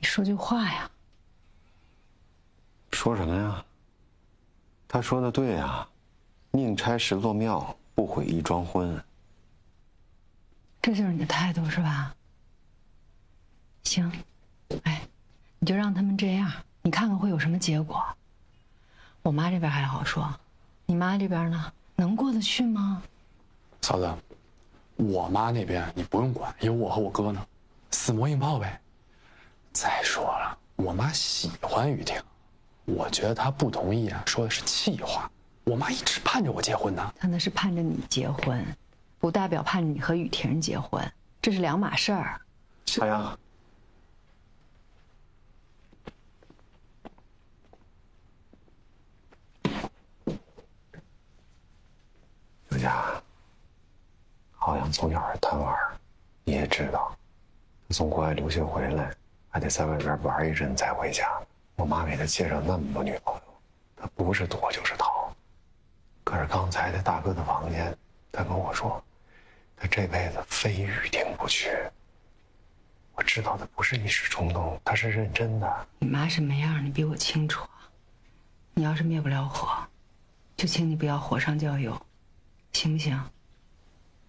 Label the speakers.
Speaker 1: 说句话呀。
Speaker 2: 说什么呀？他说的对呀，宁拆10座庙，不毁一桩婚。
Speaker 1: 这就是你的态度是吧？行，哎，你就让他们这样，你看看会有什么结果。我妈这边还好说，你妈这边呢，能过得去吗？
Speaker 3: 嫂子，我妈那边你不用管，有我和我哥呢，死磨硬泡呗。再说了，我妈喜欢雨婷，我觉得她不同意啊，说的是气话。我妈一直盼着我结婚呢。
Speaker 1: 她那是盼着你结婚，不代表盼着你和雨婷结婚，这是两码事儿。
Speaker 2: 哎呀，刘佳，好像从小是贪玩，你也知道，他从国外留学回来，还得在外边玩一阵再回家。我妈给他介绍那么多女朋友，他不是躲就是逃。可是刚才在大哥的房间，他跟我说，他这辈子非雨婷不娶。我知道他不是一时冲动，他是认真的。
Speaker 1: 你妈什么样，你比我清楚。你要是灭不了火，就请你不要火上浇油，行不行？